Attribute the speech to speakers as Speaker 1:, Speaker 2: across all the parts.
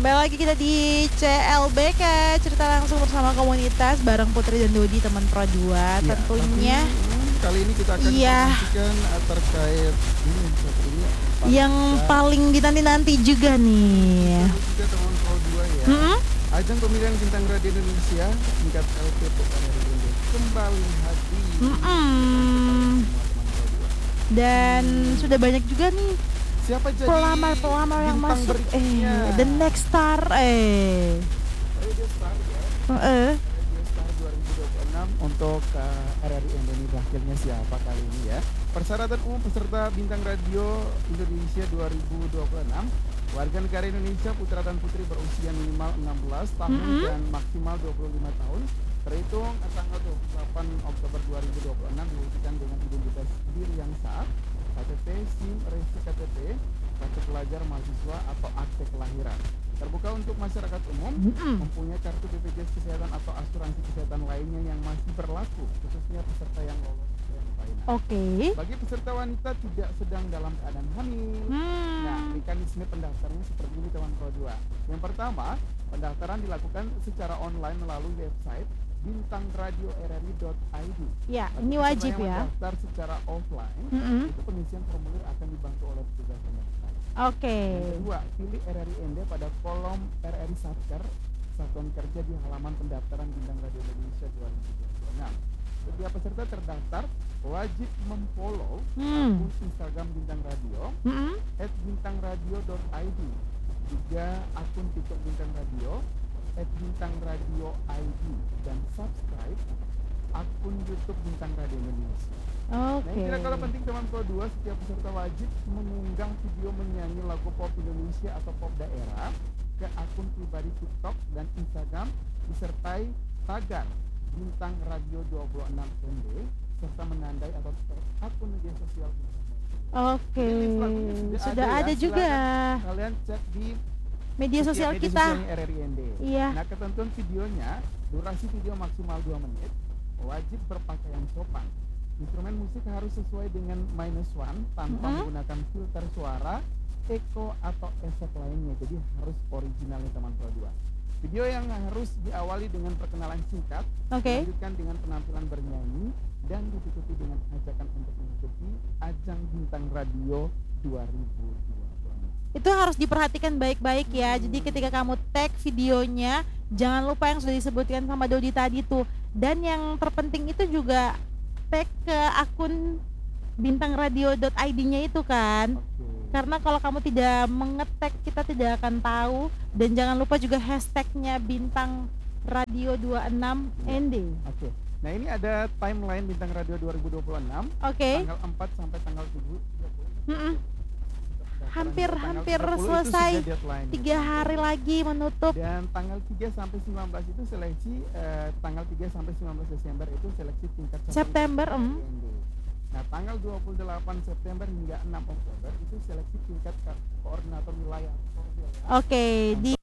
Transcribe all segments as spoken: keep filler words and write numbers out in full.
Speaker 1: kembali lagi kita di C L B K, cerita langsung bersama komunitas bareng Putri dan Dodi teman Pro dua. Ya, tentunya
Speaker 2: tapi, hmm, kali ini kita akan
Speaker 1: iya,
Speaker 2: informasikan terkait ini, ini
Speaker 1: yang
Speaker 2: kita,
Speaker 1: paling dinanti-nanti juga nih.
Speaker 2: Juga teman Pro dua ya. Mm-hmm. Ajang pemilihan bintang radio Indonesia tingkat L P P kembali hadir.
Speaker 1: Mm-hmm. Dan hmm. sudah banyak juga nih
Speaker 2: siapa jadi
Speaker 1: pelamar-pelamar yang masuk berikutnya? eh The Next Star eh
Speaker 2: Radio Star ya.
Speaker 1: Uh.
Speaker 2: Radio Star dua ribu dua puluh enam untuk uh, R R I Indonesia akhirnya siapa kali ini ya. Persyaratan umum peserta bintang radio Indonesia dua ribu dua puluh enam warga negara Indonesia putra dan putri berusia minimal enam belas tahun mm-hmm. dan maksimal dua puluh lima tahun terhitung tanggal dua puluh delapan Oktober dua ribu dua puluh enam diwujudkan dengan identitas diri yang sah, K T P, SIM, resi K T P, kartu pelajar mahasiswa atau akte kelahiran. Terbuka untuk masyarakat umum, mm-hmm. mempunyai kartu B P J S Kesehatan atau asuransi kesehatan lainnya yang masih berlaku, khususnya peserta yang lolos karantina.
Speaker 1: Oke. Okay.
Speaker 2: Bagi peserta wanita tidak sedang dalam keadaan hamil. Hmm. Nah, mekanisme pendaftarannya seperti ini teman Pro dua. Yang pertama, pendaftaran dilakukan secara online melalui website bintang radio r r i dot i d.
Speaker 1: Ya, ini wajib ya.
Speaker 2: Mendaftar secara offline, mm-hmm. itu pengisian formulir akan dibantu oleh petugas pendaftar.
Speaker 1: Oke. Okay.
Speaker 2: Yang kedua, pilih R R I N D pada kolom R R I Satker, Satuan Kerja di halaman pendaftaran bintang radio Indonesia dua ribu dua puluh enam. Setiap peserta terdaftar wajib memfollow hmm. akun Instagram bintang radio mm-hmm. at bintang radio dot i d, juga akun TikTok bintang radio at bintang radio I D, dan subscribe akun YouTube bintang radio Indonesia.
Speaker 1: Oke. Okay.
Speaker 2: Nah, kira kalau penting teman Pro dua, setiap peserta wajib mengunggah video menyanyi lagu pop Indonesia atau pop daerah ke akun pribadi TikTok dan Instagram disertai tagar bintang radio dua puluh enam N D serta menandai atau tag akun media sosial.
Speaker 1: Oke. Okay. Sudah, sudah ada, ada ya. Juga.
Speaker 2: Silakan kalian cek di
Speaker 1: media sosial
Speaker 2: media
Speaker 1: kita.
Speaker 2: R R I N D.
Speaker 1: Iya.
Speaker 2: Nah, ketentuan videonya, durasi video maksimal dua menit, wajib berpakaian sopan. Instrumen musik harus sesuai dengan minus one tanpa mm-hmm. menggunakan filter suara, echo atau efek lainnya. Jadi harus original nih teman Pro dua. Video yang harus diawali dengan perkenalan singkat, okay. dilanjutkan dengan penampilan bernyanyi, dan diikuti dengan ajakan untuk mengikuti ajang bintang radio dua ribu dua puluh enam.
Speaker 1: Itu harus diperhatikan baik-baik ya. Jadi ketika kamu tag videonya, jangan lupa yang sudah disebutkan sama Dodi tadi tuh. Dan yang terpenting itu juga tag ke akun bintang radio dot i d-nya itu kan. Okay. Karena kalau kamu tidak mengetag, kita tidak akan tahu. Dan jangan lupa juga hashtagnya bintang radio dua puluh enam N D.
Speaker 2: Oke. Okay. Nah, ini ada timeline bintang radio dua ribu dua puluh enam.
Speaker 1: Oke. Okay.
Speaker 2: Tanggal empat sampai tanggal tujuh.
Speaker 1: Mm-mm. Hampir-hampir selesai, tiga hari lagi menutup.
Speaker 2: Dan tanggal tiga sampai sembilan belas itu seleksi, eh, tanggal tiga sampai sembilan belas Desember itu seleksi tingkat
Speaker 1: September em.
Speaker 2: Nah, tanggal dua puluh delapan September hingga enam Oktober itu seleksi tingkat koordinator wilayah.
Speaker 1: Oke, okay, di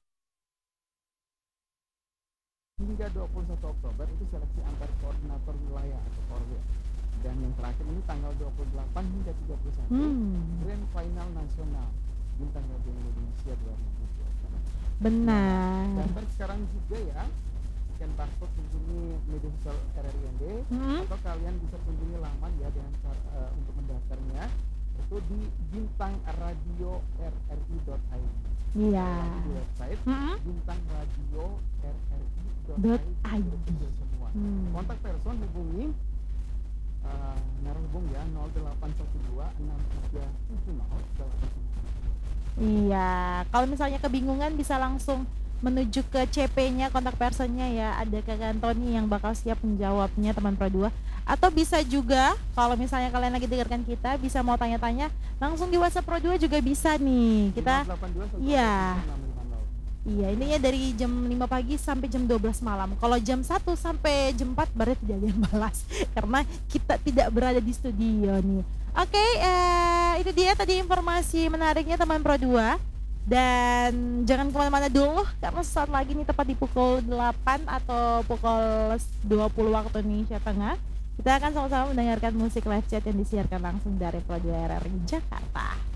Speaker 2: hingga dua puluh satu Oktober itu seleksi antar koordinator wilayah atau korwil. Dan yang terakhir ini tanggal dua puluh delapan hingga tiga puluh satu hmm. Grand Final Nasional Bintang Radio Indonesia dua ribu dua puluh enam.
Speaker 1: Benar.
Speaker 2: Nah, gambar sekarang juga ya, scan barcode kunjungi media sosial R R I N D hmm. atau kalian bisa kunjungi laman ya dengan uh, untuk mendaftarnya itu di bintang radio r r i dot i d.
Speaker 1: Iya.
Speaker 2: Di website hmm. bintang radio r r i
Speaker 1: dot i d.
Speaker 2: Semua. Hmm. Kontak person hubungi Uh, narhubung ya nol delapan satu dua enam tiga tujuh nol delapan sembilan.
Speaker 1: Iya, kalau misalnya kebingungan bisa langsung menuju ke C P-nya, kontak personnya ya, ada Kak Antoni yang bakal siap menjawabnya teman Pro dua. Atau bisa juga kalau misalnya kalian lagi dengarkan kita bisa mau tanya-tanya langsung di WhatsApp Pro dua juga bisa nih. Kita iya. Iya, ininya dari jam lima pagi sampai jam dua belas malam. Kalau jam satu sampai jam empat baru tidak ada yang balas karena kita tidak berada di studio nih. Oke, okay, uh, itu dia tadi informasi menariknya teman Pro dua. Dan jangan kemana-mana dulu karena saat lagi nih tepat di pukul delapan atau pukul dua puluh waktu Indonesia Tengah, kita akan sama-sama mendengarkan musik live chat yang disiarkan langsung dari Pro dua R R I Jakarta.